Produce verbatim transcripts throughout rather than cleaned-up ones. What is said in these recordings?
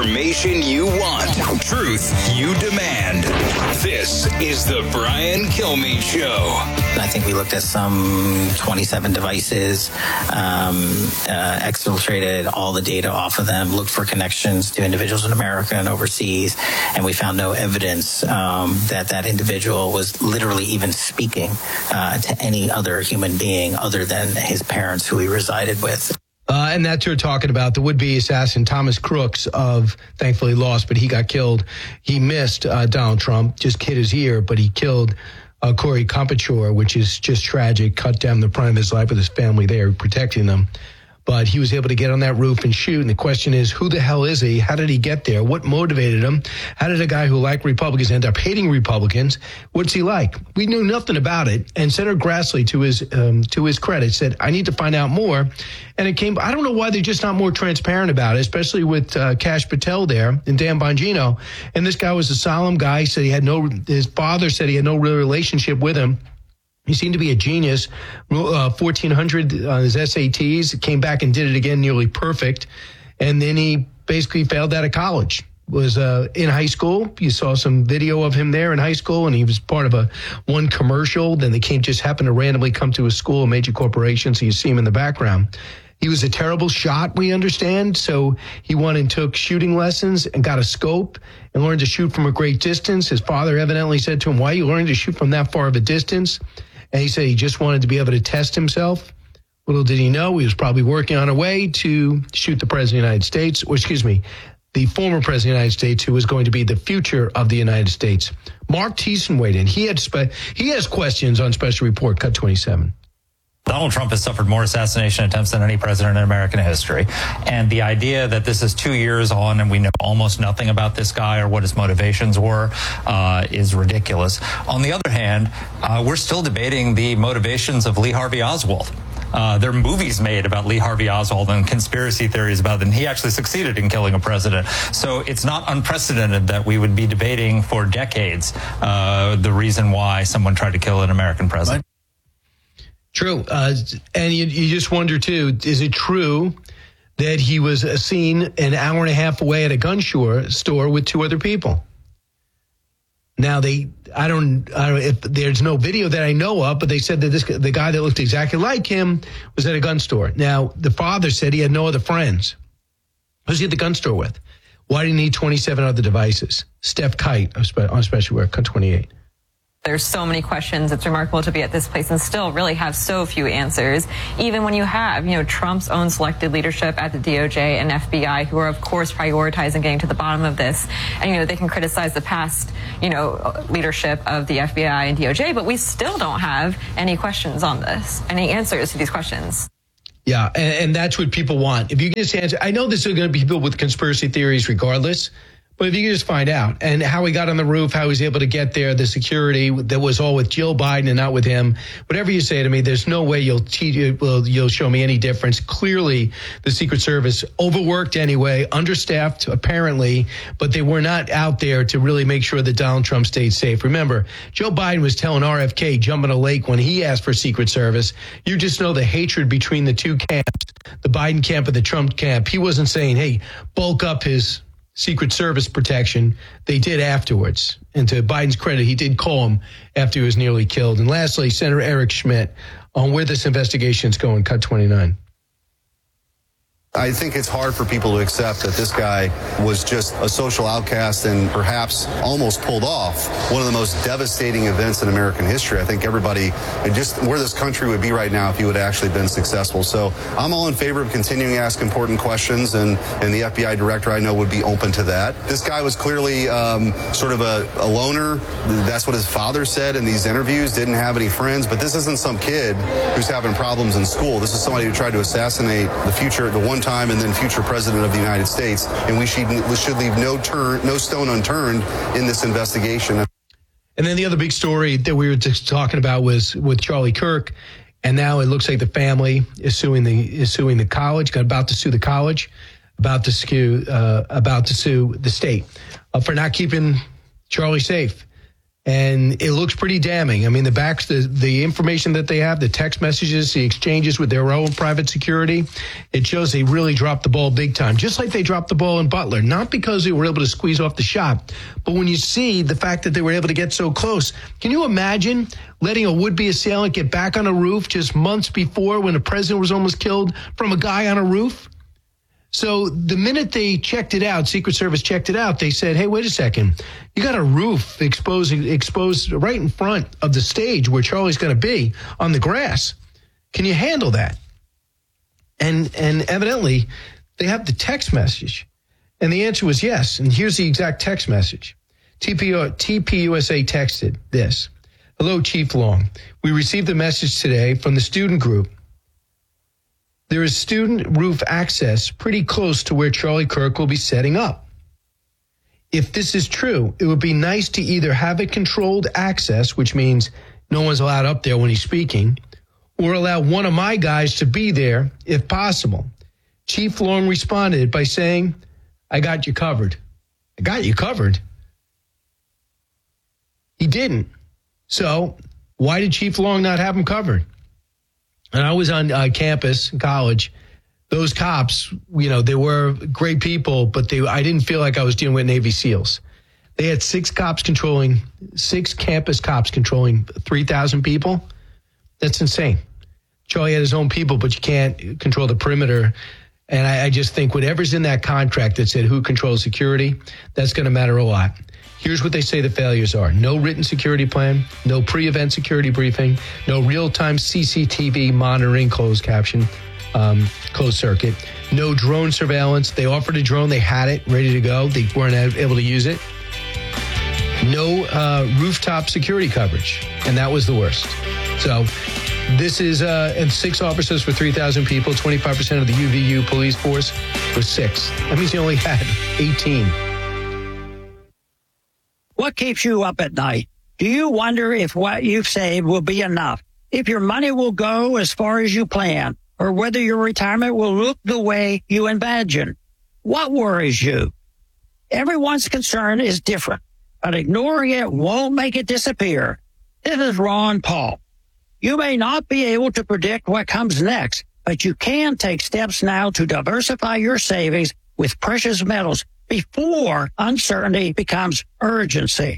Information you want. Truth you demand. This is the Brian Kilmeade Show. I think we looked at some twenty-seven devices, um, uh, exfiltrated all the data off of them, looked for connections to individuals in America and overseas, and we found no evidence um, that that individual was literally even speaking uh, to any other human being other than his parents who he resided with. Uh, and that's who we're talking about, the would-be assassin Thomas Crooks of, thankfully lost, but he got killed. He missed uh, Donald Trump, just hit his ear, but he killed uh, Corey Compachor, which is just tragic, cut down the prime of his life with his family there, protecting them. But he was able to get on that roof and shoot. And the question is, who the hell is he? How did he get there? What motivated him? How did a guy who liked Republicans end up hating Republicans? What's he like? We knew nothing about it. And Senator Grassley, to his um, to his credit, said, I need to find out more. And it came, I don't know why they're just not more transparent about it, especially with uh, Kash Patel there and Dan Bongino. And this guy was a solemn guy. He said he had no, his father said he had no real relationship with him. He seemed to be a genius. Uh, fourteen hundred on his S A Ts, came back and did it again, nearly perfect. And then he basically failed out of college. Was uh, in high school. You saw some video of him there in high school, and he was part of a one commercial. Then they came, just happened to randomly come to a school, a major corporation, so you see him in the background. He was a terrible shot, we understand, so he went and took shooting lessons and got a scope and learned to shoot from a great distance. His father evidently said to him, why are you learning to shoot from that far of a distance? And he said he just wanted to be able to test himself. Little did he know, he was probably working on a way to shoot the president of the United States, or excuse me, the former president of the United States, who was going to be the future of the United States. Mark Thiessen weighed in. He had spe- he has questions on Special Report Cut twenty-seven. Donald Trump has suffered more assassination attempts than any president in American history. And the idea that this is two years on and we know almost nothing about this guy or what his motivations were uh, is ridiculous. On the other hand, uh, we're still debating the motivations of Lee Harvey Oswald. Uh, there are movies made about Lee Harvey Oswald and conspiracy theories about them. He actually succeeded in killing a president. So it's not unprecedented that we would be debating for decades uh, the reason why someone tried to kill an American president. True. Uh, and you, you just wonder, too, is it true that he was seen an hour and a half away at a gun store, store with two other people? Now, they, I don't, I don't, if there's no video that I know of, but they said that this, the guy that looked exactly like him was at a gun store. Now, the father said he had no other friends. Who's he at the gun store with? Why did he need twenty-seven other devices? Steph Kite on Special Report Cut twenty-eight. There's so many questions. It's remarkable to be at this place and still really have so few answers, even when you have, you know, Trump's own selected leadership at the D O J and F B I, who are, of course, prioritizing getting to the bottom of this. And, you know, they can criticize the past, you know, leadership of the F B I and D O J, but we still don't have any questions on this, any answers to these questions. Yeah, and, and that's what people want. If you can just answer, I know this is going to be people with conspiracy theories regardless, but if you can just find out, and how he got on the roof, how he was able to get there, the security that was all with Jill Biden and not with him, whatever you say to me, there's no way you'll te- will you'll show me any difference. Clearly, the Secret Service overworked anyway, understaffed apparently, but they were not out there to really make sure that Donald Trump stayed safe. Remember, Joe Biden was telling R F K jump in a lake when he asked for Secret Service. You just know the hatred between the two camps, the Biden camp and the Trump camp. He wasn't saying, hey, bulk up his Secret Service protection. They did afterwards. And to Biden's credit, he did call him after he was nearly killed. And lastly, Senator Eric Schmidt on where this investigation is going, Cut twenty-nine. I think it's hard for people to accept that this guy was just a social outcast and perhaps almost pulled off one of the most devastating events in American history. I think everybody, just where this country would be right now if he would have actually been successful. So I'm all in favor of continuing to ask important questions, and, and the F B I director I know would be open to that. This guy was clearly um, sort of a, a loner. That's what his father said in these interviews, didn't have any friends. But this isn't some kid who's having problems in school. This is somebody who tried to assassinate the future, the one time and then future president of the United States, and we should we should leave no turn no stone unturned in this investigation. And then the other big story that we were just talking about was with Charlie Kirk, and now it looks like the family is suing the is suing the college, got about to sue the college, about to sue uh, about to sue the state uh, for not keeping Charlie safe. And it looks pretty damning. I mean, the backs, the, the information that they have, the text messages, the exchanges with their own private security, it shows they really dropped the ball big time, just like they dropped the ball in Butler. Not because they were able to squeeze off the shot, but when you see the fact that they were able to get so close. Can you imagine letting a would-be assailant get back on a roof just months before when the president was almost killed from a guy on a roof? So the minute they checked it out, Secret Service checked it out, they said, hey, wait a second. You got a roof exposing, exposed right in front of the stage where Charlie's going to be on the grass. Can you handle that? And and evidently, they have the text message. And the answer was yes. And here's the exact text message. T P U S A texted this. Hello, Chief Long. We received the message today from the student group. There is student roof access pretty close to where Charlie Kirk will be setting up. If this is true, it would be nice to either have a controlled access, which means no one's allowed up there when he's speaking, or allow one of my guys to be there if possible. Chief Long responded by saying, I got you covered. I got you covered? He didn't. So why did Chief Long not have him covered? And I was on uh, campus in college. Those cops, you know, they were great people, but they I didn't feel like I was dealing with Navy SEALs. They had six cops controlling, six campus cops controlling three thousand people. That's insane. Charlie had his own people, but you can't control the perimeter. And I, I just think whatever's in that contract that said who controls security, that's going to matter a lot. Here's what they say the failures are. No written security plan, no pre-event security briefing, no real-time C C T V monitoring, closed caption, um, closed circuit, no drone surveillance. They offered a drone. They had it ready to go. They weren't able to use it. No uh, rooftop security coverage, and that was the worst. So this is, uh, and six officers for three thousand people, twenty-five percent of the U V U police force was six. That means you only had eighteen. What keeps you up at night? Do you wonder if what you've saved will be enough? If your money will go as far as you plan? Or whether your retirement will look the way you imagine? What worries you? Everyone's concern is different, but ignoring it won't make it disappear. This is Ron Paul. You may not be able to predict what comes next, but you can take steps now to diversify your savings with precious metals before uncertainty becomes urgency.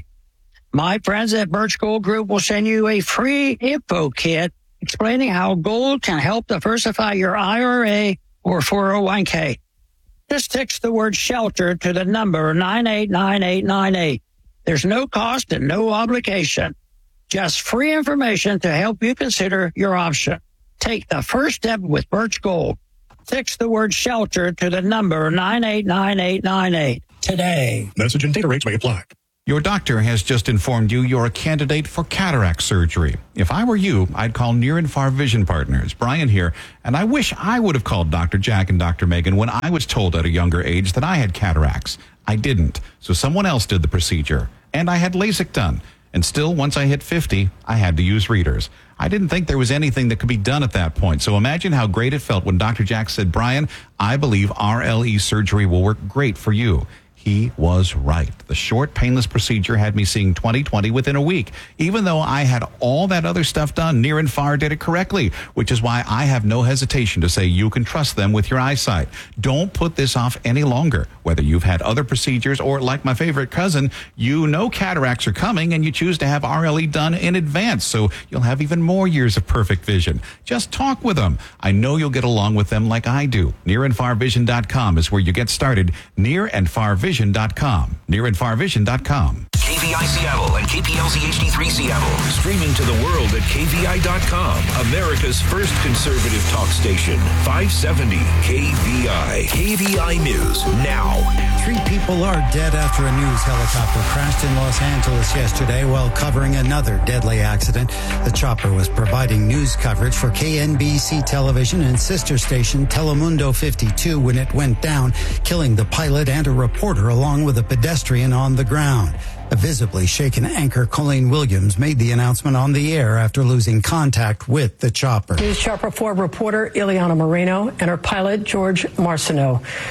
My friends at Birch Gold Group will send you a free info kit explaining how gold can help diversify your I R A or four oh one k. Just text the word shelter to the number nine eight nine eight nine eight. There's no cost and no obligation. Just free information to help you consider your option. Take the first step with Birch Gold. Text the word shelter to the number nine eight nine eight nine eight today. Message and data rates may apply. Your doctor has just informed you you're a candidate for cataract surgery. If I were you, I'd call Near and Far Vision Partners. Brian here, and I wish I would have called Doctor Jack and Doctor Megan when I was told at a younger age that I had cataracts. I didn't, so someone else did the procedure, and I had LASIK done. And still, once I hit fifty, I had to use readers. I didn't think there was anything that could be done at that point. So imagine how great it felt when Doctor Jack said, Brian, I believe R L E surgery will work great for you. He was right. The short, painless procedure had me seeing twenty twenty within a week. Even though I had all that other stuff done, Near and Far did it correctly, which is why I have no hesitation to say you can trust them with your eyesight. Don't put this off any longer. Whether you've had other procedures or, like my favorite cousin, you know cataracts are coming and you choose to have R L E done in advance, so you'll have even more years of perfect vision. Just talk with them. I know you'll get along with them like I do. near and far vision dot com is where you get started. near and far vision dot com. near and far vision dot com. K V I Seattle and K P L Z H D three Seattle. Streaming to the world at K V I dot com. America's first conservative talk station. five seventy K V I. K V I News now. Three people are dead after a news helicopter crashed in Los Angeles yesterday while covering another deadly accident. The chopper was providing news coverage for K N B C television and sister station Telemundo fifty-two when it went down, killing the pilot and a reporter along with a pedestrian on the ground. A visibly shaken anchor, Colleen Williams, made the announcement on the air after losing contact with the chopper. News Chopper four reporter Ileana Moreno and her pilot, George Marcineau.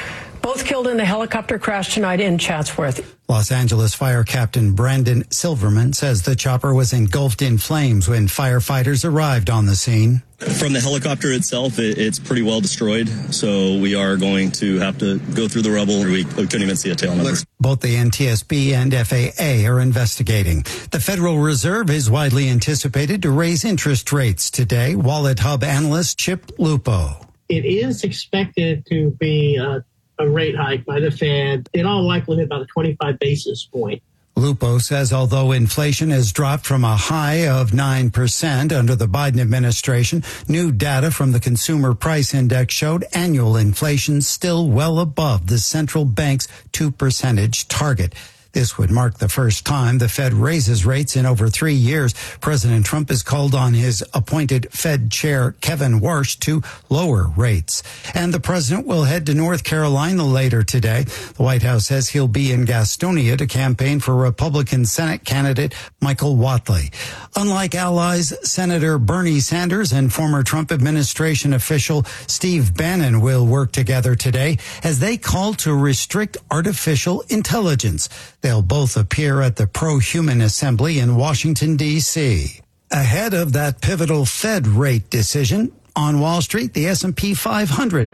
both killed in the helicopter crash tonight in Chatsworth. Los Angeles Fire Captain Brandon Silverman says the chopper was engulfed in flames when firefighters arrived on the scene. From the helicopter itself, it, it's pretty well destroyed, so we are going to have to go through the rubble. We, we couldn't even see a tail number. Both the N T S B and F A A are investigating. The Federal Reserve is widely anticipated to raise interest rates today. Wallet Hub analyst Chip Lupo. It is expected to be a, a rate hike by the Fed, in all likelihood about a twenty-five basis point. Lupo says although inflation has dropped from a high of nine percent under the Biden administration, new data from the Consumer Price Index showed annual inflation still well above the central bank's two percentage target. This would mark the first time the Fed raises rates in over three years. President Trump has called on his appointed Fed chair, Kevin Warsh, to lower rates. And the president will head to North Carolina later today. The White House says he'll be in Gastonia to campaign for Republican Senate candidate Michael Whatley. Unlike allies, Senator Bernie Sanders and former Trump administration official Steve Bannon will work together today as they call to restrict artificial intelligence. They'll both appear at the Pro-Human Assembly in Washington, D C Ahead of that pivotal Fed rate decision, on Wall Street, the S and P five hundred.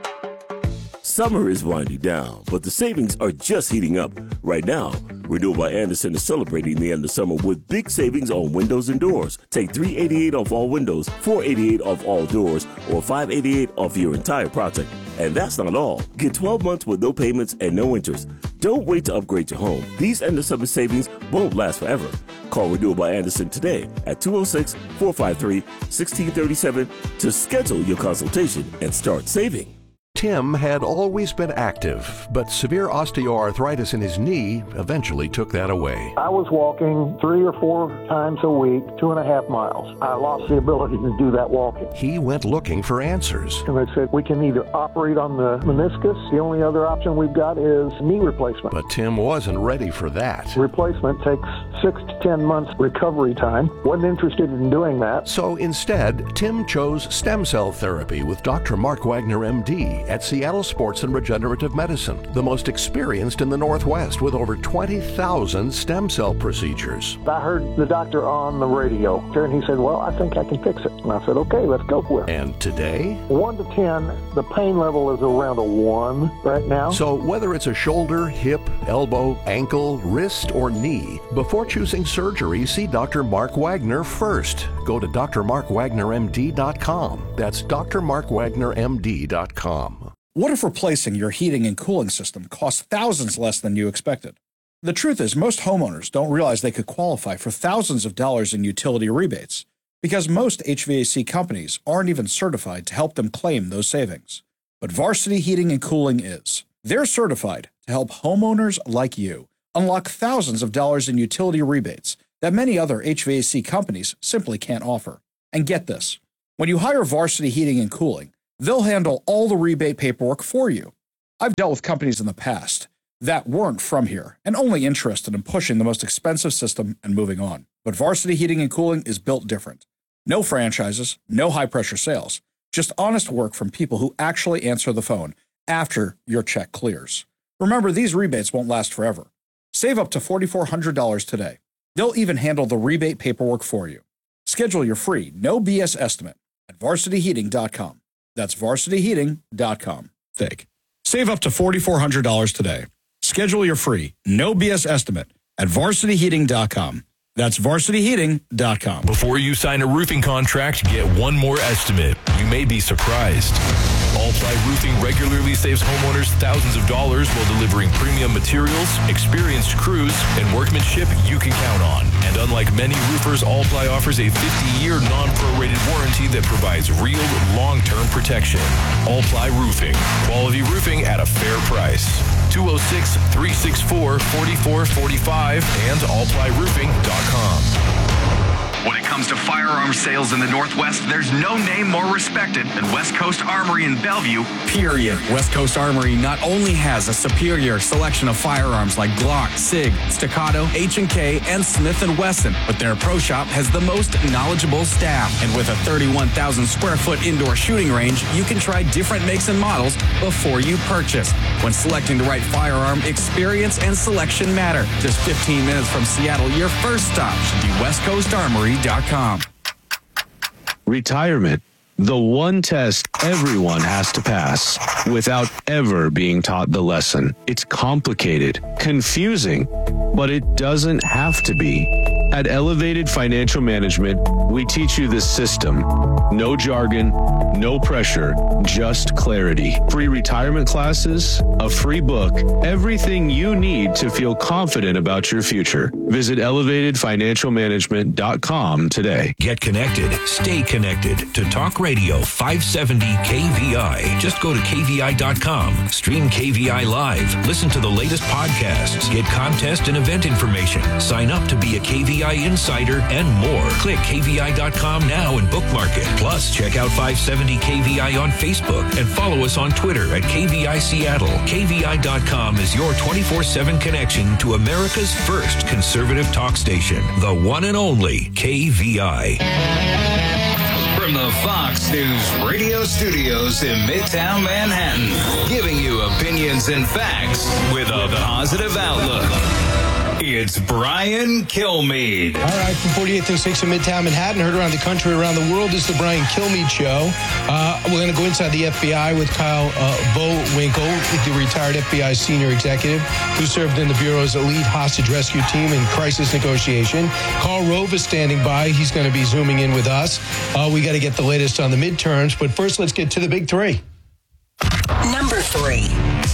Summer is winding down, but the savings are just heating up. Right now, Renewal by Andersen is celebrating the end of summer with big savings on windows and doors. Take three hundred eighty-eight dollars off all windows, four hundred eighty-eight dollars off all doors, or five hundred eighty-eight dollars off your entire project. And that's not all. Get twelve months with no payments and no interest. Don't wait to upgrade your home. These end of summer savings won't last forever. Call Renewal by Andersen today at two oh six, four five three, one six three seven to schedule your consultation and start saving. Tim had always been active, but severe osteoarthritis in his knee eventually took that away. I was walking three or four times a week, two and a half miles. I lost the ability to do that walking. He went looking for answers. And they said, we can either operate on the meniscus. The only other option we've got is knee replacement. But Tim wasn't ready for that. Replacement takes six to ten months recovery time. Wasn't interested in doing that. So instead, Tim chose stem cell therapy with Doctor Mark Wagner, M D, at Seattle Sports and Regenerative Medicine, the most experienced in the Northwest with over twenty thousand stem cell procedures. I heard the doctor on the radio, and he said, well, I think I can fix it. And I said, okay, let's go for it. And today? one to ten, the pain level is around a one right now. So whether it's a shoulder, hip, elbow, ankle, wrist, or knee, before choosing surgery, see Doctor Mark Wagner first. Go to D R mark wagner M D dot com. That's D R mark wagner M D dot com. What if replacing your heating and cooling system costs thousands less than you expected? The truth is, most homeowners don't realize they could qualify for thousands of dollars in utility rebates because most H V A C companies aren't even certified to help them claim those savings. But Varsity Heating and Cooling is. They're certified to help homeowners like you unlock thousands of dollars in utility rebates that many other H V A C companies simply can't offer. And get this, when you hire Varsity Heating and Cooling, they'll handle all the rebate paperwork for you. I've dealt with companies in the past that weren't from here and only interested in pushing the most expensive system and moving on. But Varsity Heating and Cooling is built different. No franchises, no high-pressure sales, just honest work from people who actually answer the phone after your check clears. Remember, these rebates won't last forever. Save up to four thousand four hundred dollars today. They'll even handle the rebate paperwork for you. Schedule your free, no B S estimate at varsity heating dot com. That's varsity heating dot com. Fake. Save up to four thousand four hundred dollars today. Schedule your free, no B S estimate at varsity heating dot com. That's varsity heating dot com. Before you sign a roofing contract, get one more estimate. You may be surprised. All-Ply Roofing regularly saves homeowners thousands of dollars while delivering premium materials, experienced crews, and workmanship you can count on. And unlike many roofers, All-Ply offers a fifty-year non-prorated warranty that provides real long-term protection. All-Ply Roofing. Quality roofing at a fair price. two oh six, three six four, four four four five and all ply roofing dot com. When it comes to firearm sales in the Northwest, there's no name more respected than West Coast Armory in Bellevue. Period. West Coast Armory not only has a superior selection of firearms like Glock, SIG, Staccato, H and K, and Smith and Wesson, but their pro shop has the most knowledgeable staff. And with a thirty-one thousand square foot indoor shooting range, you can try different makes and models before you purchase. When selecting the right firearm, experience and selection matter. Just fifteen minutes from Seattle, your first stop should be west coast armory dot com. Retirement. The one test everyone has to pass without ever being taught the lesson. It's complicated, confusing, but it doesn't have to be. At Elevated Financial Management, we teach you the system. No jargon, no pressure, just clarity. Free retirement classes, a free book, everything you need to feel confident about your future. Visit elevated financial management dot com today. Get connected. Stay connected to Talk Radio five seventy K V I. Just go to K V I dot com. Stream K V I Live. Listen to the latest podcasts. Get contest and event information. Sign up to be a K V I Insider and more. Click K V I dot com now and bookmark it. Plus, check out five seventy K V I on Facebook and follow us on Twitter at K V I Seattle. K V I dot com is your twenty-four seven connection to America's first conservative talk station, the one and only K V I. From the Fox News radio studios in Midtown Manhattan, giving you opinions and facts with a positive outlook. It's Brian Kilmeade. All right, from forty-eighth and sixth in Midtown Manhattan, heard around the country, around the world, is the Brian Kilmeade Show. Uh, we're going to go inside the F B I with Kyle uh, Bowinkle, the retired F B I senior executive who served in the Bureau's elite hostage rescue team in crisis negotiation. Karl Rove is standing by. He's going to be zooming in with us. Uh, we got to get the latest on the midterms, but first let's get to the big three. Number three.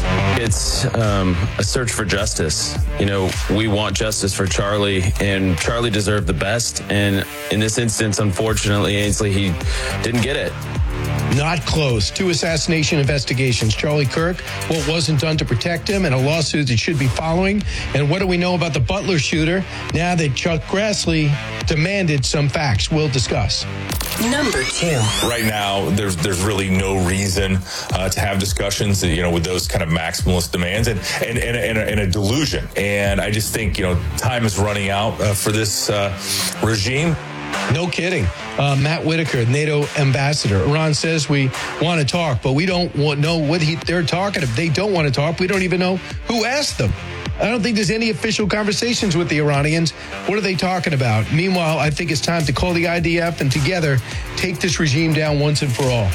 It's um, a search for justice. You know, we want justice for Charlie, and Charlie deserved the best. And in this instance, unfortunately, Ainsley, he didn't get it. Not close. Two assassination investigations. Charlie Kirk, what wasn't done to protect him, and a lawsuit that should be following. And what do we know about the Butler shooter now that Chuck Grassley demanded some facts? We'll discuss. Number two. Right now, there's there's really no reason uh, to have discussions, you know, with those kind of maximalist demands and and, and, and, a, and a delusion. And I just think, you know, time is running out uh, for this uh, regime. No kidding. Uh, Matt Whitaker, NATO ambassador. Iran says we want to talk, but we don't want, know what he, they're talking about. They don't want to talk. We don't even know who asked them. I don't think there's any official conversations with the Iranians. What are they talking about? Meanwhile, I think it's time to call the I D F and together take this regime down once and for all.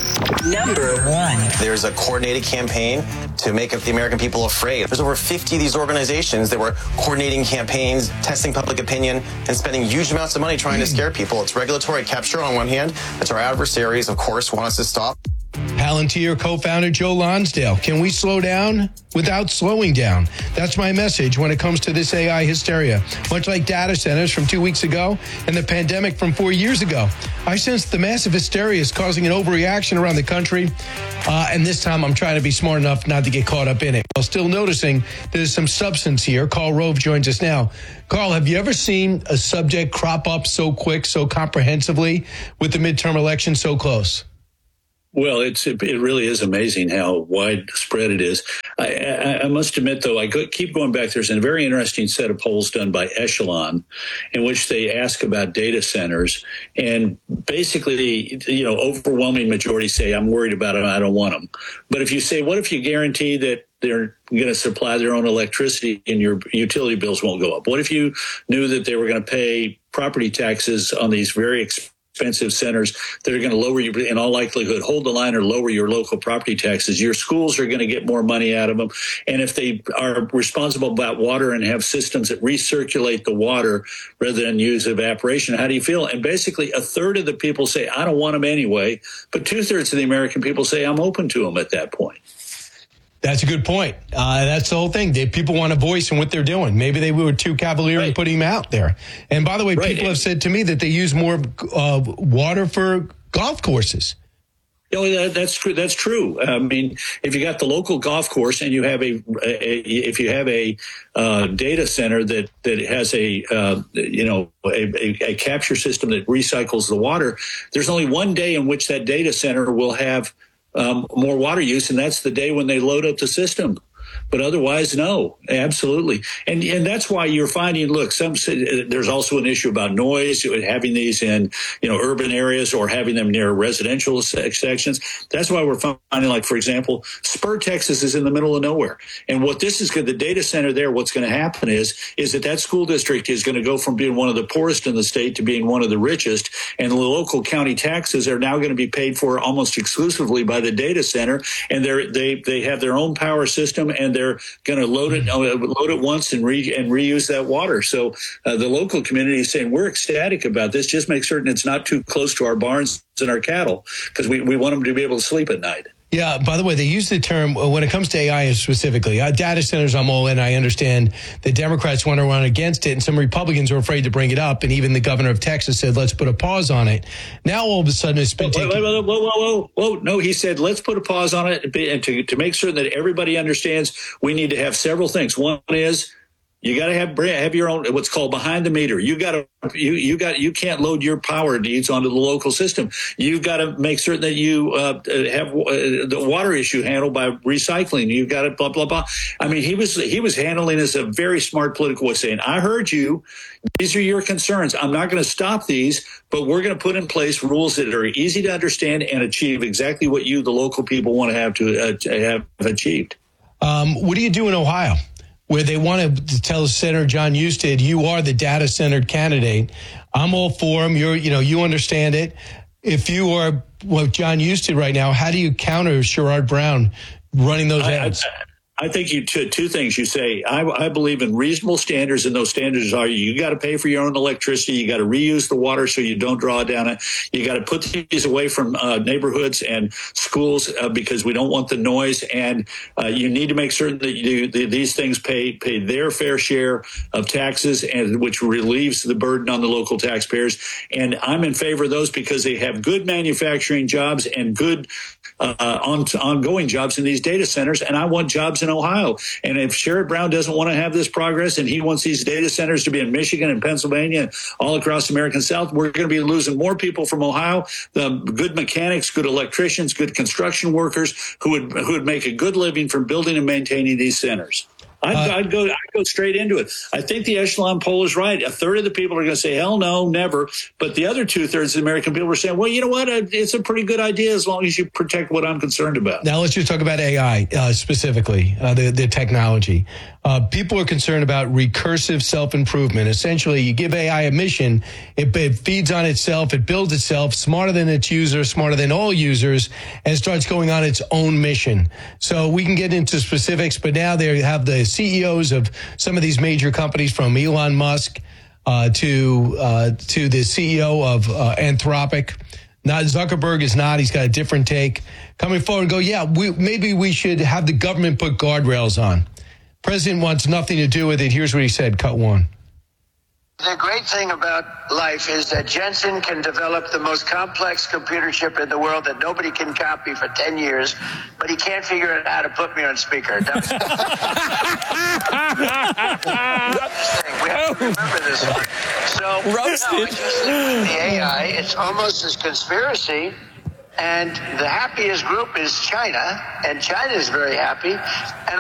Number one. There's a coordinated campaign to make the American people afraid. There's over fifty of these organizations that were coordinating campaigns, testing public opinion, and spending huge amounts of money trying to scare people. It's regulatory capture on one hand. It's our adversaries, of course, want us to stop. Palantir co-founder Joe Lonsdale. Can we slow down without slowing down? That's my message when it comes to this A I hysteria. Much like data centers from two weeks ago and the pandemic from four years ago, I sense the massive hysteria is causing an overreaction around the country. Uh, and this time I'm trying to be smart enough not to get caught up in it, while still noticing there's some substance here. Karl Rove joins us now. Karl, have you ever seen a subject crop up so quick, so comprehensively with the midterm election so close? Well, it's it really is amazing how widespread it is. I, I, I must admit, though, I go, keep going back. There's a very interesting set of polls done by Echelon in which they ask about data centers. And basically, you know, overwhelming majority say, I'm worried about them. I don't want them. But if you say, what if you guarantee that they're going to supply their own electricity and your utility bills won't go up? What if you knew that they were going to pay property taxes on these very expensive expensive centers that are going to lower you, in all likelihood, hold the line or lower your local property taxes? Your schools are going to get more money out of them. And if they are responsible about water and have systems that recirculate the water rather than use evaporation, how do you feel? And basically a third of the people say, I don't want them anyway. But two thirds of the American people say, I'm open to them at that point. That's a good point. Uh, that's the whole thing. They, people want a voice in what they're doing. Maybe they were too cavalier right. in putting him out there. And by the way, right. people have said to me that they use more uh, water for golf courses. Oh, that, that's true. That's true. I mean, if you got the local golf course and you have a, a if you have a uh, data center that that has a uh, you know a, a, a capture system that recycles the water, there's only one day in which that data center will have um, more water use, and that's the day when they load up the system. But otherwise, no, absolutely. And and that's why you're finding, look, some there's also an issue about noise, having these in, you know, urban areas or having them near residential sections. That's why we're finding, like, for example, Spur, Texas is in the middle of nowhere. And what this is, the data center there, what's going to happen is, is that that school district is going to go from being one of the poorest in the state to being one of the richest. And the local county taxes are now going to be paid for almost exclusively by the data center. And they're, they, they have their own power system, and they're going to load it, load it once and re, and reuse that water. So uh, the local community is saying, we're ecstatic about this. Just make certain it's not too close to our barns and our cattle, because we, we want them to be able to sleep at night. Yeah, by the way, they use the term, when it comes to A I specifically, uh, data centers, I'm all in. I understand the Democrats want to run against it, and some Republicans are afraid to bring it up, and even the governor of Texas said, let's put a pause on it. Now, all of a sudden, it's been whoa, taken... Whoa, whoa, whoa, whoa, whoa. No, he said, let's put a pause on it, and to, to make certain that everybody understands, we need to have several things. One is, you got to have have your own, what's called behind the meter. You got to you you got you can't load your power needs onto the local system. You've got to make certain that you uh, have uh, the water issue handled by recycling. You've got to blah blah blah. I mean, he was he was handling this a very smart political way, saying, "I heard you. These are your concerns. I'm not going to stop these, but we're going to put in place rules that are easy to understand and achieve exactly what you, the local people, want to have to uh, have achieved." Um, what do you do in Ohio, where they want to tell Senator John Husted, you are the data-centered candidate? I'm all for him. You're, you know, you understand it. If you are what John Husted right now, how do you counter Sherrod Brown running those ads? I, I, I think you two, two things you say. I, I believe in reasonable standards, and those standards are you got to pay for your own electricity. You got to reuse the water so you don't draw down it. You got to put these away from uh, neighborhoods and schools uh, because we don't want the noise. And uh, you need to make certain that you, the, these things pay pay their fair share of taxes, and which relieves the burden on the local taxpayers. And I'm in favor of those because they have good manufacturing jobs and good uh, on, ongoing jobs in these data centers. And I want jobs in Ohio. And if Sherrod Brown doesn't want to have this progress, and he wants these data centers to be in Michigan and Pennsylvania and all across the American South, we're going to be losing more people from Ohio, the good mechanics, good electricians, good construction workers who would who would make a good living from building and maintaining these centers. I'd, uh, I'd go. I'd go straight into it. I think the echelon poll is right. A third of the people are going to say, "Hell no, never." But the other two thirds of the American people are saying, "Well, you know what? It's a pretty good idea as long as you protect what I'm concerned about." Now let's just talk about A I uh, specifically, uh, the the technology. Uh, people are concerned about recursive self-improvement. Essentially, you give A I a mission, it, it feeds on itself, it builds itself, smarter than its user, smarter than all users, and starts going on its own mission. So we can get into specifics, but now they have the C E Os of some of these major companies, from Elon Musk uh, to uh, to the C E O of uh, Anthropic. Not Zuckerberg is not. He's got a different take. Coming forward and go, yeah, we, maybe we should have the government put guardrails on. President wants nothing to do with it. Here's what he said. Cut one. The great thing about life is that Jensen can develop the most complex computer chip in the world that nobody can copy for ten years, but he can't figure out how to put me on speaker. That's the thing. We have to remember this one. So, no, I just think with the A I, it's almost as conspiracy. And the happiest group is China, and China is very happy. And